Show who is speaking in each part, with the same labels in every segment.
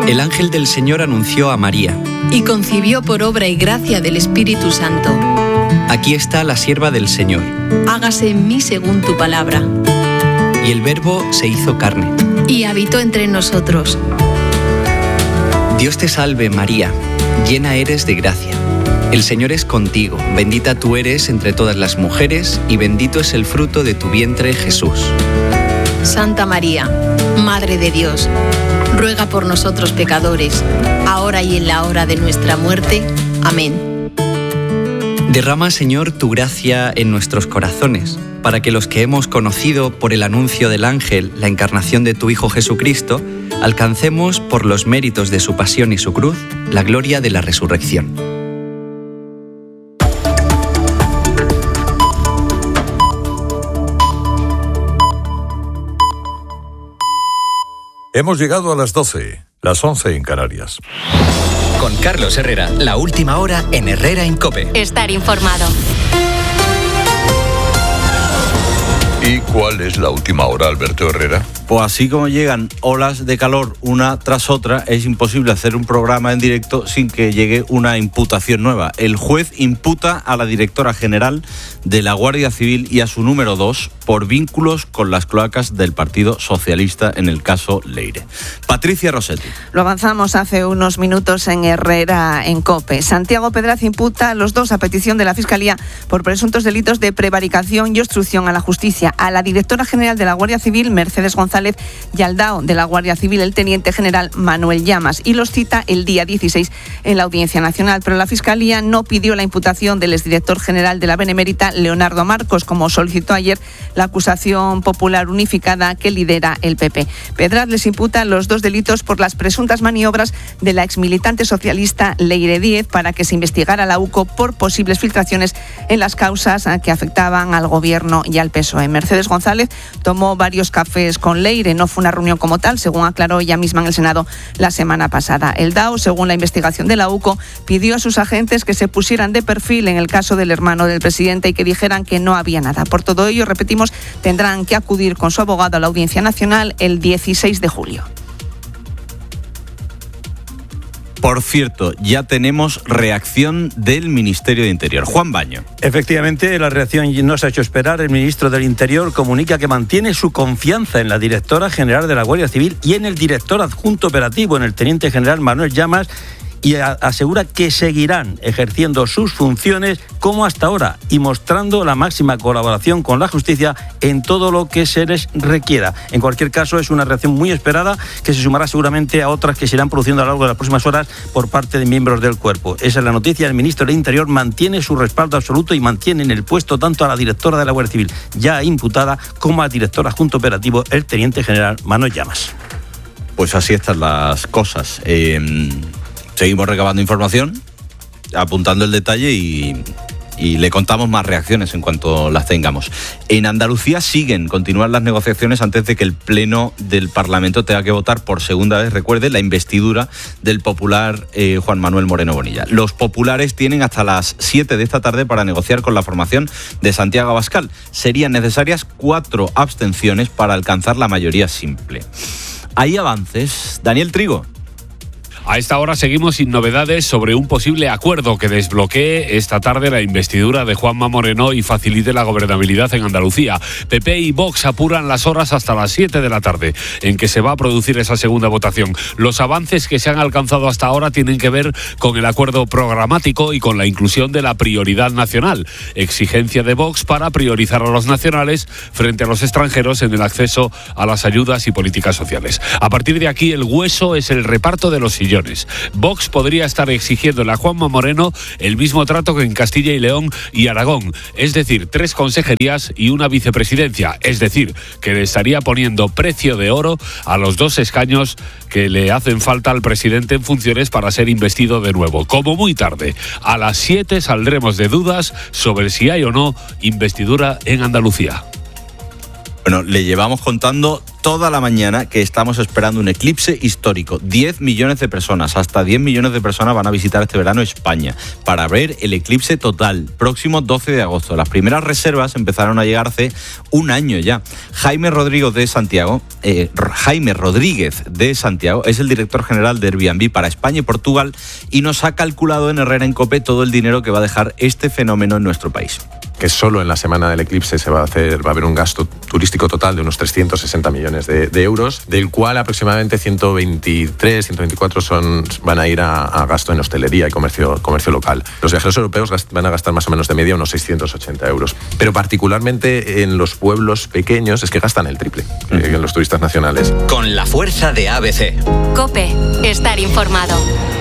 Speaker 1: El ángel del Señor anunció a María.
Speaker 2: Y concibió por obra y gracia del Espíritu Santo.
Speaker 1: Aquí está la sierva del Señor.
Speaker 2: Hágase en mí según tu palabra.
Speaker 1: Y el Verbo se hizo carne.
Speaker 2: Y habitó entre nosotros.
Speaker 1: Dios te salve, María, llena eres de gracia. El Señor es contigo, bendita tú eres entre todas las mujeres, y bendito es el fruto de tu vientre, Jesús.
Speaker 2: Santa María, Madre de Dios, ruega por nosotros pecadores, ahora y en la hora de nuestra muerte. Amén.
Speaker 1: Derrama, Señor, tu gracia en nuestros corazones, para que los que hemos conocido por el anuncio del ángel la encarnación de tu Hijo Jesucristo, alcancemos por los méritos de su pasión y su cruz la gloria de la resurrección.
Speaker 3: Hemos llegado a las 12, las 11 en Canarias.
Speaker 4: Con Carlos Herrera, la última hora en Herrera en COPE.
Speaker 5: Estar informado.
Speaker 3: ¿Y cuál es la última hora, Alberto Herrera?
Speaker 6: Pues así como llegan olas de calor una tras otra, es imposible hacer un programa en directo sin que llegue una imputación nueva. El juez imputa a la directora general de la Guardia Civil y a su número 2 por vínculos con las cloacas del Partido Socialista en el caso Leire. Patricia Rossetti.
Speaker 7: Lo avanzamos hace unos minutos en Herrera en COPE. Santiago Pedraz imputa a los dos a petición de la Fiscalía por presuntos delitos de prevaricación y obstrucción a la justicia. A la directora general de la Guardia Civil, Mercedes González, y al DAO de la Guardia Civil, el teniente general Manuel Llamas, y los cita el día 16 en la Audiencia Nacional. Pero la Fiscalía no pidió la imputación del exdirector general de la Benemérita, Leonardo Marcos, como solicitó ayer la acusación popular unificada que lidera el PP. Pedraz les imputa los dos delitos por las presuntas maniobras de la exmilitante socialista Leire Díez para que se investigara la UCO por posibles filtraciones en las causas que afectaban al Gobierno y al PSOE. Mercedes González tomó varios cafés con Leire, no fue una reunión como tal, según aclaró ella misma en el Senado la semana pasada. El DAO, según la investigación de la UCO, pidió a sus agentes que se pusieran de perfil en el caso del hermano del presidente y que dijeran que no había nada. Por todo ello, repetimos, tendrán que acudir con su abogado a la Audiencia Nacional el 16 de julio.
Speaker 6: Por cierto, ya tenemos reacción del Ministerio de Interior. Juan Baño.
Speaker 8: Efectivamente, la reacción no se ha hecho esperar. El ministro del Interior comunica que mantiene su confianza en la directora general de la Guardia Civil y en el director adjunto operativo, en el teniente general Manuel Llamas, y asegura que seguirán ejerciendo sus funciones como hasta ahora y mostrando la máxima colaboración con la justicia en todo lo que se les requiera. En cualquier caso, es una reacción muy esperada que se sumará seguramente a otras que se irán produciendo a lo largo de las próximas horas por parte de miembros del cuerpo. Esa es la noticia. El ministro del Interior mantiene su respaldo absoluto y mantiene en el puesto tanto a la directora de la Guardia Civil, ya imputada, como al director adjunto operativo, el teniente general Manuel Llamas.
Speaker 6: Pues así están las cosas. Seguimos recabando información, apuntando el detalle y le contamos más reacciones en cuanto las tengamos. En Andalucía continúan las negociaciones antes de que el Pleno del Parlamento tenga que votar por segunda vez, recuerde, la investidura del popular Juan Manuel Moreno Bonilla. Los populares tienen hasta las 7 de esta tarde para negociar con la formación de Santiago Abascal. Serían necesarias 4 abstenciones para alcanzar la mayoría simple. ¿Hay avances? Daniel Trigo.
Speaker 9: A esta hora seguimos sin novedades sobre un posible acuerdo que desbloquee esta tarde la investidura de Juanma Moreno y facilite la gobernabilidad en Andalucía. PP y Vox apuran las horas hasta las 7 de la tarde, en que se va a producir esa segunda votación. Los avances que se han alcanzado hasta ahora tienen que ver con el acuerdo programático y con la inclusión de la prioridad nacional, exigencia de Vox para priorizar a los nacionales frente a los extranjeros en el acceso a las ayudas y políticas sociales. A partir de aquí, el hueso es el reparto de los sillones. Vox podría estar exigiéndole a Juanma Moreno el mismo trato que en Castilla y León y Aragón, es decir, 3 consejerías y una vicepresidencia, es decir, que le estaría poniendo precio de oro a los 2 escaños que le hacen falta al presidente en funciones para ser investido de nuevo. Como muy tarde, a las 7 saldremos de dudas sobre si hay o no investidura en Andalucía.
Speaker 6: Bueno, le llevamos contando toda la mañana que estamos esperando un eclipse histórico. 10 millones de personas, hasta 10 millones de personas van a visitar este verano España para ver el eclipse total, próximo 12 de agosto. Las primeras reservas empezaron a llegar hace un año ya. Jaime Rodríguez de Santiago es el director general de Airbnb para España y Portugal y nos ha calculado en Herrera en COPE todo el dinero que va a dejar este fenómeno en nuestro país.
Speaker 5: Que solo en la semana del eclipse va a haber un gasto turístico total de unos 360 millones de euros, del cual aproximadamente 123, 124 van a ir a gasto en hostelería y comercio local. Los viajeros europeos van a gastar más o menos de media unos 680 euros, pero particularmente en los pueblos pequeños es que gastan el triple que en los turistas nacionales.
Speaker 4: Con la fuerza de ABC.
Speaker 10: COPE, estar informado.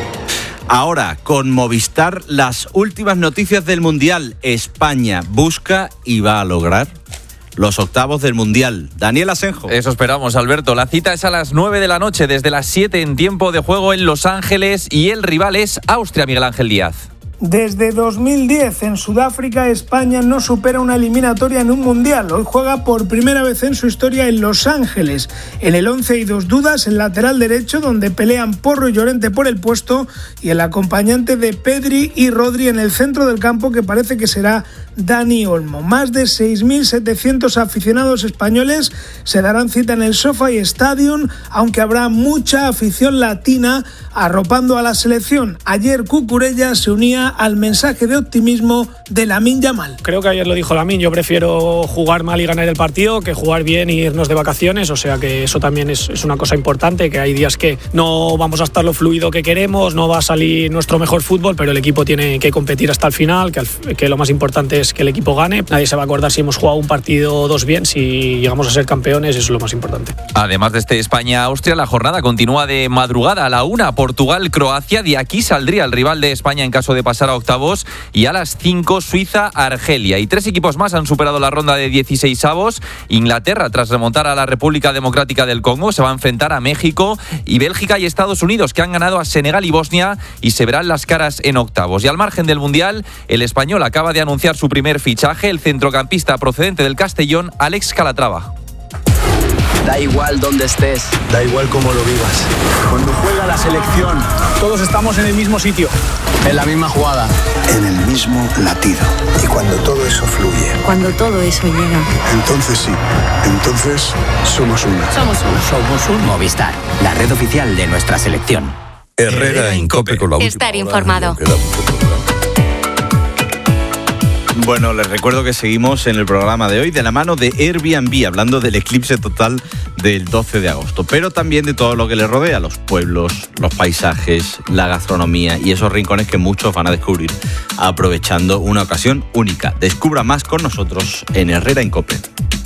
Speaker 6: Ahora, con Movistar, las últimas noticias del Mundial. España busca y va a lograr los octavos del Mundial. Daniel Asenjo.
Speaker 11: Eso esperamos, Alberto. La cita es a las 9 de la noche, desde las 7 en tiempo de juego en Los Ángeles, y el rival es Austria, Miguel Ángel Díaz.
Speaker 12: Desde 2010 en Sudáfrica, España no supera una eliminatoria en un mundial. Hoy juega por primera vez en su historia en Los Ángeles. En el 11 hay dos dudas: el lateral derecho, donde pelean Porro y Llorente por el puesto, y el acompañante de Pedri y Rodri en el centro del campo, que parece que será Dani Olmo. Más de 6.700 aficionados españoles se darán cita en el SoFi Stadium, aunque habrá mucha afición latina arropando a la selección. Ayer Cucurella se unía al mensaje de optimismo de Lamine Yamal.
Speaker 13: Creo que ayer lo dijo Lamine: yo prefiero jugar mal y ganar el partido que jugar bien y irnos de vacaciones, o sea que eso también es una cosa importante, que hay días que no vamos a estar lo fluido que queremos, no va a salir nuestro mejor fútbol, pero el equipo tiene que competir hasta el final, que lo más importante es que el equipo gane. Nadie se va a acordar si hemos jugado un partido o dos bien, si llegamos a ser campeones, eso es lo más importante.
Speaker 11: Además de este España-Austria, la jornada continúa de madrugada a la 1, Portugal-Croacia. De aquí saldría el rival de España en caso de pasar a octavos, y a las 5 Suiza-Argelia. Y 3 equipos más han superado la ronda de 16avos. Inglaterra, tras remontar a la República Democrática del Congo, se va a enfrentar a México, y Bélgica y Estados Unidos, que han ganado a Senegal y Bosnia, y se verán las caras en octavos. Y al margen del Mundial, el español acaba de anunciar su primer fichaje, el centrocampista procedente del Castellón, Alex Calatrava.
Speaker 14: Da igual dónde estés, da igual cómo lo vivas. Cuando juega la selección,
Speaker 13: todos estamos en el mismo sitio,
Speaker 14: en la misma jugada,
Speaker 15: en el mismo latido. Y cuando todo eso fluye,
Speaker 16: cuando todo eso llega,
Speaker 15: entonces sí, entonces somos una.
Speaker 2: Somos uno.
Speaker 4: Movistar, la red oficial de nuestra selección.
Speaker 3: Herrera en COPE con la última
Speaker 10: Estar
Speaker 3: hora.
Speaker 10: informado.
Speaker 6: Bueno, les recuerdo que seguimos en el programa de hoy de la mano de Airbnb, hablando del eclipse total del 12 de agosto, pero también de todo lo que le rodea, los pueblos, los paisajes, la gastronomía y esos rincones que muchos van a descubrir aprovechando una ocasión única. Descubra más con nosotros en Herrera en COPE.